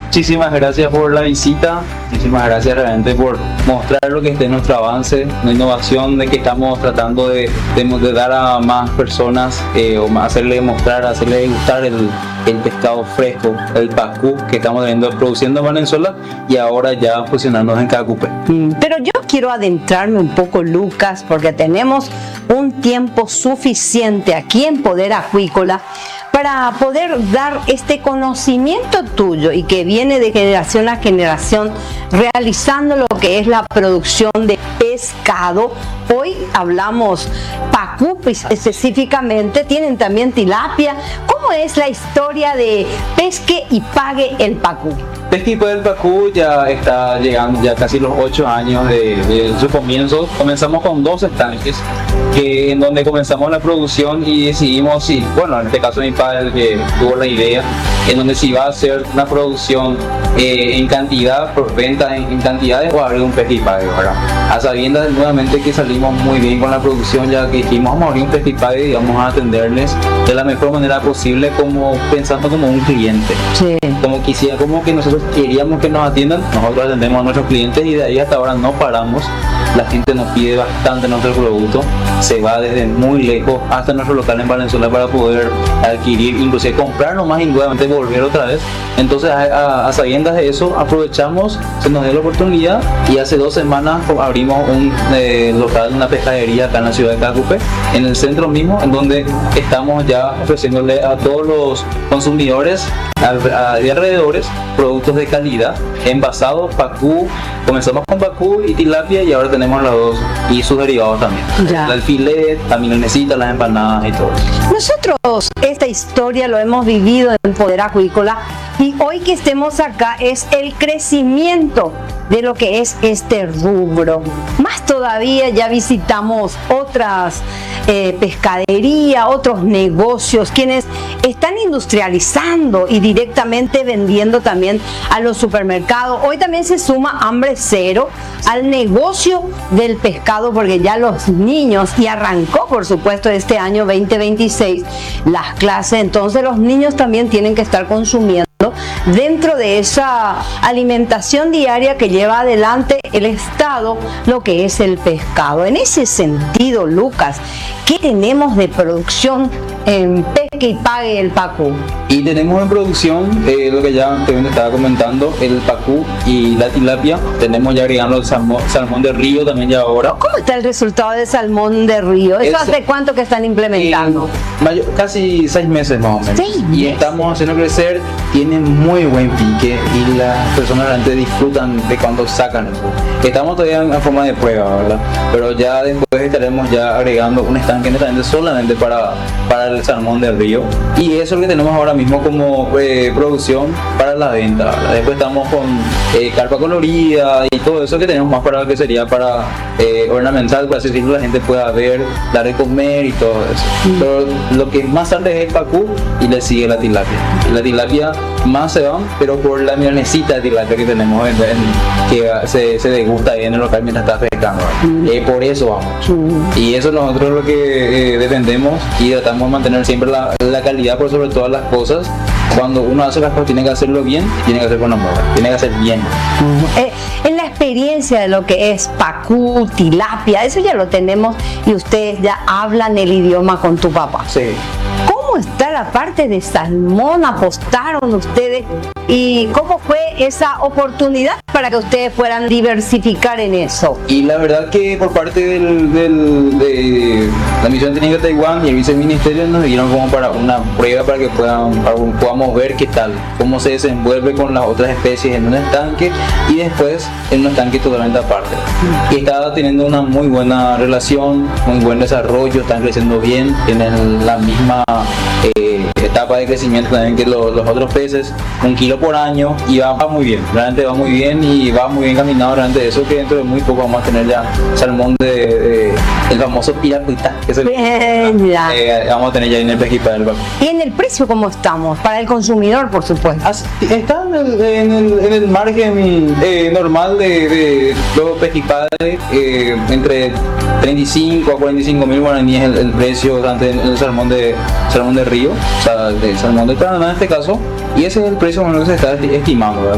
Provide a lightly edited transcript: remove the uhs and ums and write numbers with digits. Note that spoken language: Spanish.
Muchísimas gracias por la visita, muchísimas gracias realmente por mostrar lo que es nuestro avance, la innovación de que estamos tratando de dar a más personas hacerle mostrar, hacerle gustar el pescado fresco, el pacú que estamos produciendo en Valenzuela y ahora ya fusionándonos en Cacupe. Pero yo quiero adentrarme un poco, Lucas, porque tenemos un tiempo suficiente aquí en Poder Acuícola para poder dar este conocimiento tuyo y que viene de generación a generación realizando lo que es la producción de pescado. Hoy hablamos pacú específicamente, tienen también tilapia. ¿Cómo es la historia de Pesque y Pague el Pacú? Pesque y Pague el Pacú ya está llegando ya casi los 8 años de su comienzo. Comenzamos con 2 estanques en donde comenzamos la producción y decidimos, en este caso mi padre el que tuvo la idea, en donde se iba a hacer una producción en cantidad, por venta en cantidades o abrir un Pesque y Pague, ¿verdad? A sabiendas nuevamente que salimos muy bien con la producción, ya que dijimos vamos a abrir un Pesque y Pague y vamos a atenderles de la mejor manera posible, como pensando como un cliente. Sí. Como que nosotros queríamos que nos atiendan, nosotros atendemos a nuestros clientes y de ahí hasta ahora no paramos. La gente nos pide bastante nuestro producto, se va desde muy lejos hasta nuestro local en Valenzuela para poder adquirir, inclusive comprar nomás y nuevamente volver otra vez. Entonces a sabiendas de eso aprovechamos, se nos dio la oportunidad y hace 2 semanas abrimos un local, una pescadería acá en la ciudad de Cacupe, en el centro mismo, en donde estamos ya ofreciéndole a todos los consumidores de alrededores productos de calidad, envasados, pacú. Comenzamos con pacú y tilapia y ahora tenemos las dos y sus derivados también. Ya. El filet, la milanesita, las empanadas y todo. Nosotros esta historia lo hemos vivido en Poder Acuícola y hoy que estemos acá es el crecimiento de lo que es este rubro. Más todavía ya visitamos otras pescaderías, otros negocios, quienes están industrializando y directamente vendiendo también a los supermercados. Hoy también se suma Hambre Cero al negocio del pescado, porque ya los niños, y arrancó por supuesto este año 2026 las clases, entonces los niños también tienen que estar consumiendo dentro de esa alimentación diaria que lleva adelante el Estado, lo que es el pescado. En ese sentido, Lucas, ¿qué tenemos de producción en Pesque y Pague el Pacú? Y tenemos en producción lo que ya te estaba comentando, el pacú y la tilapia. Tenemos ya agregando el salmón de río también ya ahora. ¿Cómo está el resultado del salmón de río? ¿Eso hace cuánto que están implementando? Casi 6 meses más o menos. 6 meses. Y estamos haciendo crecer, tiene muy buen pique y las personas realmente disfrutan de cuando sacan eso. Estamos todavía en forma de prueba, ¿verdad? Pero ya después estaremos ya agregando un estanque netamente solamente para el salmón del río. Y eso es lo que tenemos ahora mismo como producción para la venta, ¿verdad? Después estamos con carpa colorida y todo eso que tenemos más para lo que sería para ornamental, para así decirlo, la gente pueda ver, dar de comer y todo eso. Pero lo que más tarde es el pacú y le sigue la tilapia. Y la tilapia más se van, pero por la milanesita de tilapia que tenemos que se degusta ahí en el local mientras está pescando. Por eso vamos. Y eso nosotros lo que defendemos y tratamos de mantener siempre la calidad por sobre todas las cosas. Cuando uno hace las cosas tiene que hacerlo bien y tiene que hacer con amor, tiene que hacer bien. En la experiencia de lo que es pacú, tilapia, eso ya lo tenemos y ustedes ya hablan el idioma con tu papá. Sí. ¿Cómo está la parte de salmón? ¿Apostaron ustedes? ¿Y cómo fue esa oportunidad para que ustedes puedan diversificar en eso? Y la verdad que por parte de la Misión Técnica de Taiwán y el Viceministerio nos dieron como para una prueba para que podamos ver qué tal, cómo se desenvuelve con las otras especies en un estanque y después en un estanque totalmente aparte. Y estaba teniendo una muy buena relación, muy buen desarrollo, están creciendo bien, tienen la misma etapa de crecimiento también que los otros peces, 1 kilo por año, y va muy bien, realmente va muy bien y va muy bien caminado. Realmente eso que dentro de muy poco vamos a tener ya salmón el famoso piracuita, que es vamos a tener ya en el Pesque y Pague el Pacú. ¿Y en el precio cómo estamos? Para el consumidor, por supuesto. Está en el margen normal de los Pesque y Pague, entre 35 a 45 mil guaraníes el precio durante el salmón de río, o sea, del salmón de Panamá en este caso, y ese es el precio que se está estimando, ¿verdad?